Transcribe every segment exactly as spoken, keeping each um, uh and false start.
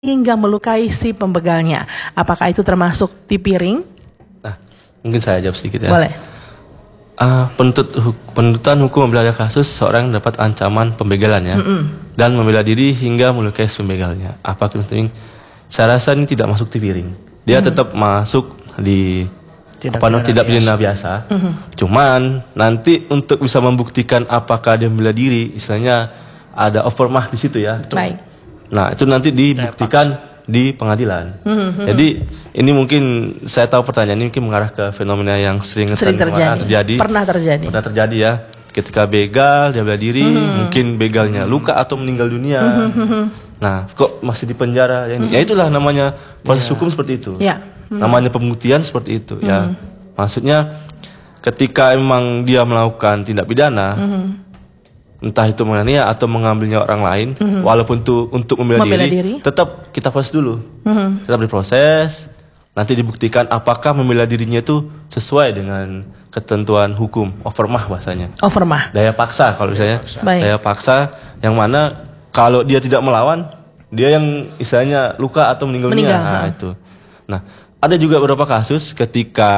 hingga melukai si pembegalnya. Apakah itu termasuk tipiring? Nah, mungkin saya jawab sedikit ya. Boleh. Uh, penuntut penuntutan hukum membela kasus seorang yang dapat ancaman pembegalan ya, mm-mm. dan membela diri hingga melukai si pembegalnya. Apakah itu? Saya rasa ini tidak masuk tipiring. Dia mm. tetap masuk di tidak apa pidana tidak pidana biasa. biasa. Mm-hmm. Cuman nanti untuk bisa membuktikan apakah dia membela diri, istilahnya ada overmah di situ ya. Baik. Nah, itu nanti dibuktikan di pengadilan. Mm-hmm. Jadi ini mungkin saya tahu pertanyaan ini mungkin mengarah ke fenomena yang sering, sering terjadi. terjadi. Pernah terjadi. Pernah terjadi ya. Ketika begal, dia bela diri, mm-hmm. mungkin begalnya luka atau meninggal dunia. Mm-hmm. Nah, kok masih di penjara? Ya, mm-hmm. ya itulah namanya proses yeah. hukum seperti itu. Yeah. Mm-hmm. Namanya pembuktian seperti itu. Mm-hmm. Ya, maksudnya ketika memang dia melakukan tindak pidana. Mm-hmm. entah itu menganiaya atau mengambilnya orang lain, mm-hmm. walaupun itu untuk membela, membela diri, diri, tetap kita proses dulu, mm-hmm. tetap diproses, nanti dibuktikan apakah membela dirinya itu sesuai dengan ketentuan hukum, overmah bahasanya. Overmah. Daya paksa kalau misalnya, daya paksa yang mana kalau dia tidak melawan, dia yang istilahnya luka atau meninggal dunia. Nah itu. Nah ada juga beberapa kasus ketika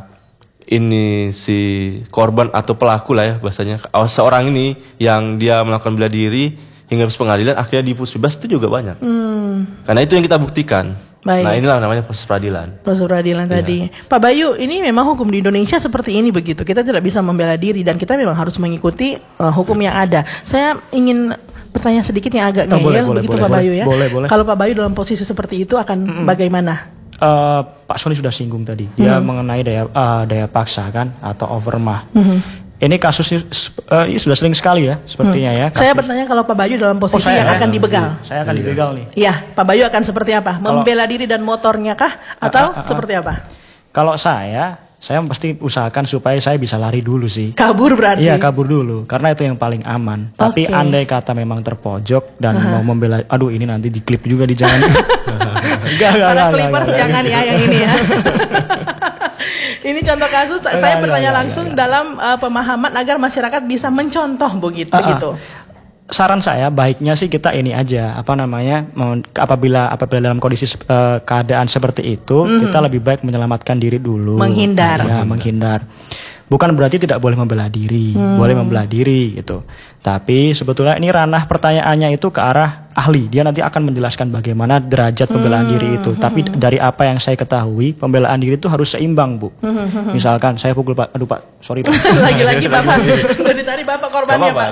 ini si korban atau pelaku lah ya bahasanya, seorang ini yang dia melakukan bela diri hingga proses pengadilan akhirnya diputus bebas, itu juga banyak. Hmm. Karena itu yang kita buktikan. Baik. Nah inilah namanya proses peradilan. Proses peradilan ya. Tadi. Pak Bayu, ini memang hukum di Indonesia seperti ini begitu. Kita tidak bisa membela diri dan kita memang harus mengikuti uh, hukum yang ada. Saya ingin bertanya sedikit yang agak ngeyel, oh, boleh, begitu boleh, Pak Bayu ya. Boleh, boleh. Kalau Pak Bayu dalam posisi seperti itu akan mm-mm. bagaimana? Uh, Pak Sony sudah singgung tadi, dia hmm. mengenai daya uh, daya paksa kan atau overmah. Hmm. Ini kasusnya uh, ini sudah sering sekali ya, sepertinya hmm. ya. Kasus. Saya bertanya kalau Pak Bayu dalam posisi oh, saya, yang akan dibegal. Saya akan dibegal nih. Iya, Pak Bayu akan seperti apa? Kalau, membela diri dan motornya kah, atau uh, uh, uh, seperti apa? Kalau saya, saya pasti usahakan supaya saya bisa lari dulu sih. Kabur berarti? Iya, kabur dulu, karena itu yang paling aman. Okay. Tapi andai kata memang terpojok dan uh-huh. mau membela, aduh ini nanti diklip juga di jalan. Enggak, enggak, enggak. Clippers jangan ya yang ini ya. Ini contoh kasus, saya enggak, bertanya enggak, langsung enggak, enggak. dalam uh, pemahaman agar masyarakat bisa mencontoh begitu. Uh-uh. begitu. Saran saya baiknya sih kita ini aja apa namanya apabila apabila dalam kondisi uh, keadaan seperti itu mm-hmm. kita lebih baik menyelamatkan diri dulu, menghindar ya menghindar. Bukan berarti tidak boleh membela diri, hmm. boleh membela diri gitu. Tapi sebetulnya ini ranah pertanyaannya itu ke arah ahli. Dia nanti akan menjelaskan bagaimana derajat pembelaan hmm. diri itu. Hmm. Tapi dari apa yang saya ketahui, pembelaan diri itu harus seimbang, Bu. Hmm. Misalkan saya pukul Pak, aduh Pak, sorry Pak. Lagi-lagi Bapak, dari tadi Bapak korbannya Pak.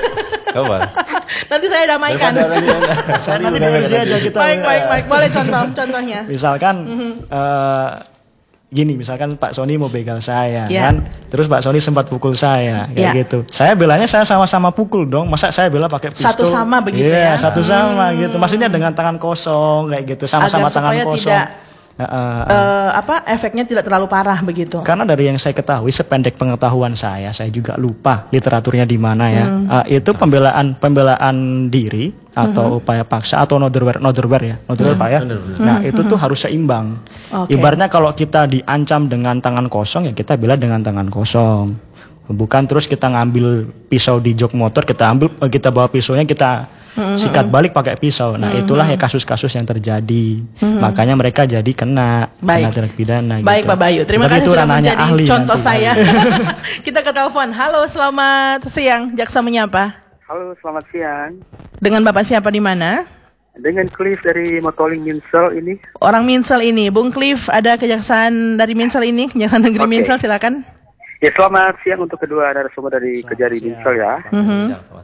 Apa? Nanti saya damaikan. Saya nanti dengar aja kita. Baik, baik, baik. Boleh contoh, contohnya. Misalkan. Mm-hmm. Uh, Gini, misalkan Pak Sony mau begal saya, yeah. kan, terus Pak Sony sempat pukul saya, kayak yeah. gitu. Saya belanya saya sama-sama pukul dong, masa saya bela pakai pistol? Satu sama begitu yeah, ya? Satu hmm. sama gitu, maksudnya dengan tangan kosong, kayak gitu, sama-sama tangan kosong. Tidak, uh, uh, uh, apa efeknya tidak terlalu parah begitu? Karena dari yang saya ketahui, sependek pengetahuan saya, saya juga lupa literaturnya di mana ya. Hmm. Uh, itu pembelaan pembelaan diri atau mm-hmm. upaya paksa atau notherware notherware ya notherware mm-hmm. Pak ya. Mm-hmm. Nah itu tuh harus seimbang. Okay. Ibaratnya kalau kita diancam dengan tangan kosong ya kita bela dengan tangan kosong. Bukan terus kita ngambil pisau di jok motor, kita ambil kita bawa pisaunya kita mm-hmm. sikat balik pakai pisau. Nah mm-hmm. itulah ya kasus-kasus yang terjadi. Mm-hmm. Makanya mereka jadi kena kena tindak pidana. Baik gitu. Pak Bayu, terima Tapi kasih sudah menjadi ahli contoh nanti. saya. Kita ke telepon. Halo, selamat siang. Jaksa menyapa. Halo, selamat siang. Dengan Bapak siapa di mana? Dengan Cliff dari Motoling Minsel ini. Orang Minsel ini, Bung Cliff, ada kejaksaan dari Minsel ini, Kejaksaan Negeri okay. Minsel, silakan. Ya, selamat siang untuk kedua narasumber dari Kejari Minsel ya. Mm-hmm.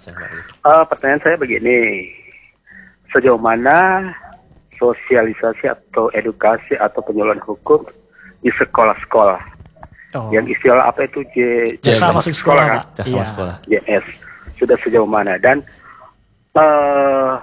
Uh, pertanyaan saya begini, sejauh mana sosialisasi atau edukasi atau penyuluhan hukum di sekolah-sekolah? Oh. Yang istilah apa itu J, J sama sekolah, sekolah kan? Iya. Sekolah. J S. Sudah sejauh mana dan uh,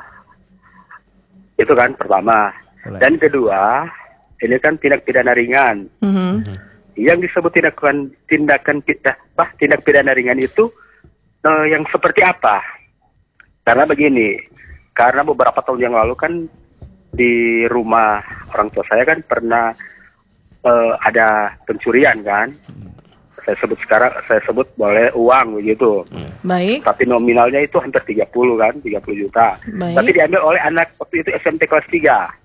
itu kan pertama. Boleh. Dan kedua, ini kan tindak pidana ringan. Mm-hmm. Yang disebut tindakan tindakan pidana bah, tindak pidana ringan itu uh, yang seperti apa? Karena begini, karena beberapa tahun yang lalu kan di rumah orang tua saya kan pernah uh, ada pencurian kan. saya sebut sekarang, saya sebut boleh uang begitu. Hmm. Baik. Tapi nominalnya itu hampir tiga puluh kan, tiga puluh juta. Baik. Tapi diambil oleh anak waktu itu S M P kelas tiga.